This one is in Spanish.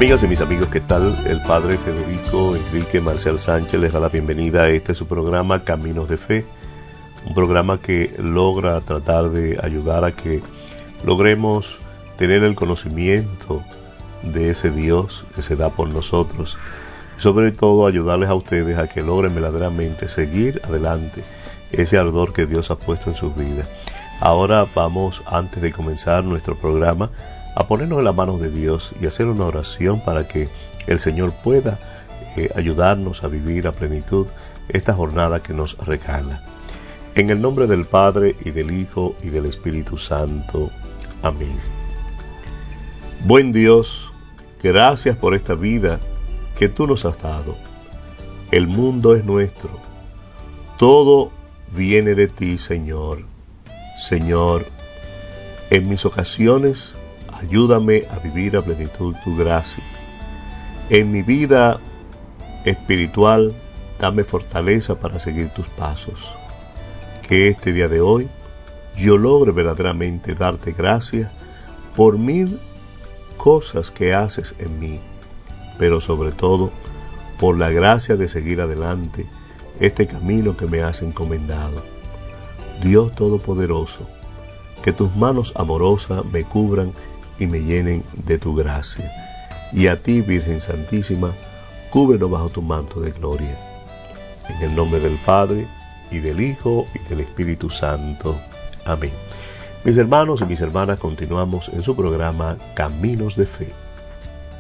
Amigas y mis amigos, ¿qué tal? El padre Federico Enrique Marcial Sánchez les da la bienvenida a su programa Caminos de Fe, un programa que logra tratar de ayudar a que logremos tener el conocimiento de ese Dios que se da por nosotros y sobre todo ayudarles a ustedes a que logren verdaderamente seguir adelante ese ardor que Dios ha puesto en sus vidas. Ahora vamos, antes de comenzar nuestro programa, a ponernos en las manos de Dios y hacer una oración para que el Señor pueda ayudarnos a vivir a plenitud esta jornada que nos regala. En el nombre del Padre, y del Hijo, y del Espíritu Santo. Amén. Buen Dios, gracias por esta vida que tú nos has dado. El mundo es nuestro. Todo viene de ti, Señor. Señor, en mis ocasiones, ayúdame a vivir a plenitud tu gracia. En mi vida espiritual, dame fortaleza para seguir tus pasos. Que este día de hoy yo logre verdaderamente darte gracias por 1000 cosas que haces en mí, pero sobre todo por la gracia de seguir adelante este camino que me has encomendado. Dios Todopoderoso, que tus manos amorosas me cubran y me llenen de tu gracia. Y a ti, Virgen Santísima, cúbrenos bajo tu manto de gloria. En el nombre del Padre, y del Hijo, y del Espíritu Santo. Amén. Mis hermanos y mis hermanas, continuamos en su programa Caminos de Fe.